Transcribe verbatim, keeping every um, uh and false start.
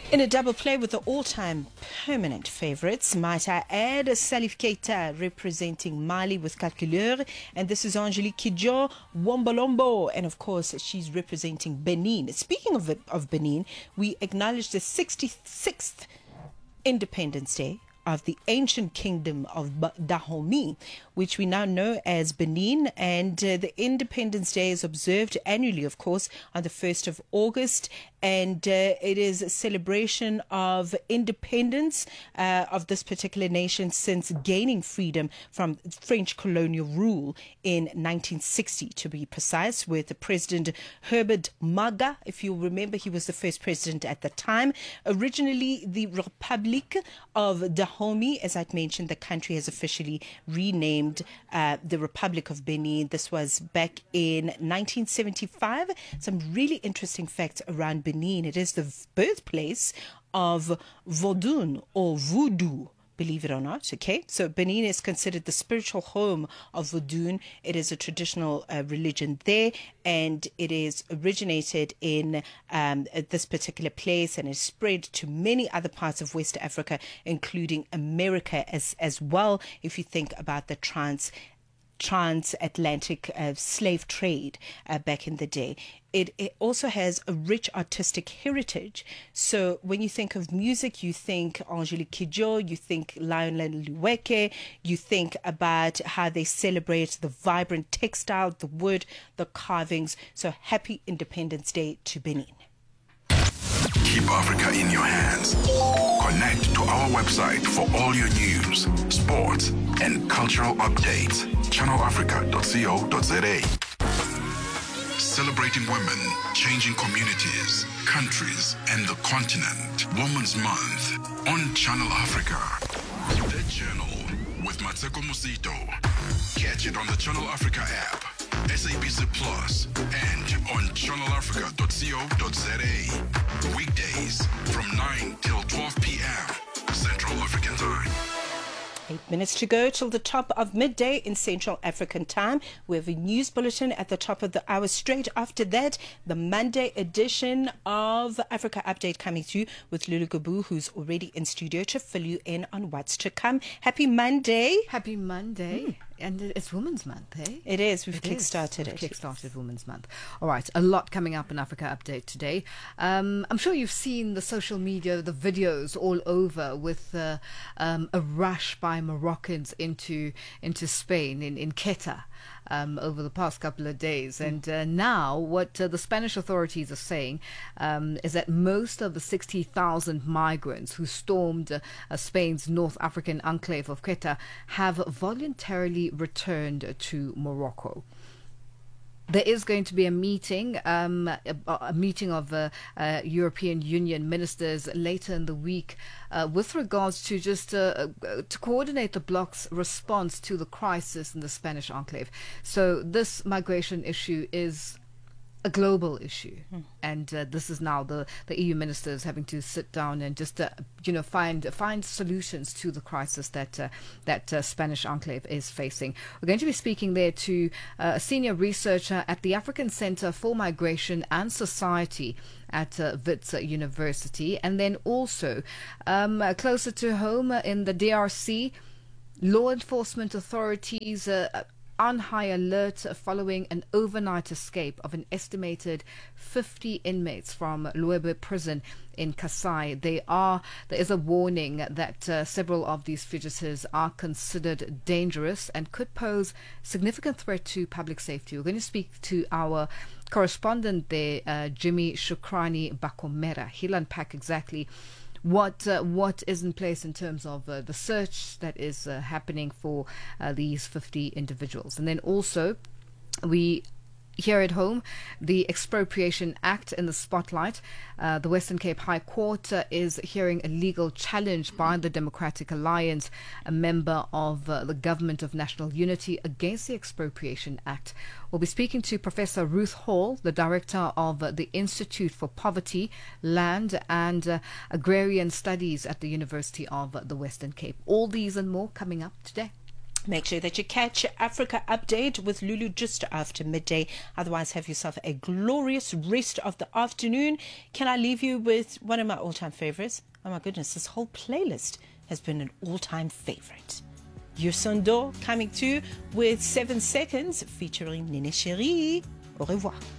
In a double play with the all-time permanent favourites, might I add, Salif Keita representing Mali with Calculeur, and this is Angelique Kidjo, Wombolombo, and of course she's representing Benin. Speaking of, of Benin, we acknowledge the sixty-sixth Independence Day of the ancient kingdom of Dahomey, which we now know as Benin, and uh, the Independence Day is observed annually, of course, on the first of August, and uh, it is a celebration of independence uh, of this particular nation since gaining freedom from French colonial rule in nineteen sixty, to be precise, with President Herbert Maga. If you remember, he was the first president at the time. Originally the Republic of Dahomey, as I'd mentioned, the country has officially renamed uh, the Republic of Benin. This was back in nineteen seventy-five. Some really interesting facts around Benin. It is the birthplace of Vodun or Voodoo, believe it or not. Okay, so Benin is considered the spiritual home of Vodun. It is a traditional uh, religion there, and it is originated in um, this particular place and is spread to many other parts of West Africa, including America as as well. If you think about the trans transatlantic uh, slave trade uh, back in the day. It, it also has a rich artistic heritage. So when you think of music, you think Angelique Kidjo, you think Lionel Luweke, you think about how they celebrate the vibrant textile, the wood, the carvings. So happy Independence Day to Benin. Keep Africa in your hands. Connect to our website for all your news, sports, and cultural updates. channel africa dot co dot za. Celebrating women, changing communities, countries, and the continent. Women's Month on Channel Africa. The Journal with Matseko Musito. Catch it on the Channel Africa app, S A B C Plus, and on channel africa dot co dot za. Weekdays from nine till twelve p.m. Central African Time. Eight minutes to go till the top of midday in Central African Time. We have a news bulletin at the top of the hour. Straight after that, the Monday edition of Africa Update coming to you with Lulu Gabu, who's already in studio to fill you in on what's to come. Happy Monday. Happy Monday. Mm. And it's Women's Month, eh? It is. We've it kick-started is. it. We've kick-started Women's Month. All right. A lot coming up in Africa Update today. Um, I'm sure you've seen the social media, the videos all over with uh, um, a rush by Moroccans into into Spain, in, in Quetta. Um, over the past couple of days. And uh, now what uh, the Spanish authorities are saying um, is that most of the sixty thousand migrants who stormed uh, uh, Spain's North African enclave of Quetta have voluntarily returned to Morocco. There is going to be a meeting, um, a, a meeting of uh, uh, European Union ministers later in the week uh, with regards to just uh, uh, to coordinate the bloc's response to the crisis in the Spanish enclave. So this migration issue is a global issue, hmm. and uh, this is now the, the E U ministers having to sit down and just uh, you know find find solutions to the crisis that uh, that uh, Spanish enclave is facing. We're going to be speaking there to uh, a senior researcher at the African Center for Migration and Society at uh, Wits University, and then also um, uh, closer to home uh, in the D R C, law enforcement authorities Uh, on high alert following an overnight escape of an estimated fifty inmates from Loewe prison in Kasai. They are, there is a warning that uh, several of these fugitives are considered dangerous and could pose significant threat to public safety. We're going to speak to our correspondent there, uh, Jimmy Shukrani Bakomera. He'll unpack exactly what uh, what is in place in terms of uh, the search that is uh, happening for uh, these fifty individuals. And then also we here at home, the Expropriation Act in the spotlight. Uh, the Western Cape High Court uh, is hearing a legal challenge by the Democratic Alliance, a member of uh, the Government of National Unity, against the Expropriation Act. We'll be speaking to Professor Ruth Hall, the director of uh, the Institute for Poverty, Land and uh, Agrarian Studies at the University of uh, the Western Cape. All these and more coming up today. Make sure that you catch Africa Update with Lulu just after midday. Otherwise, have yourself a glorious rest of the afternoon. Can I leave you with one of my all-time favorites? Oh my goodness, this whole playlist has been an all-time favorite. Yosundo coming to with Seven Seconds featuring Nene Cherie. Au revoir.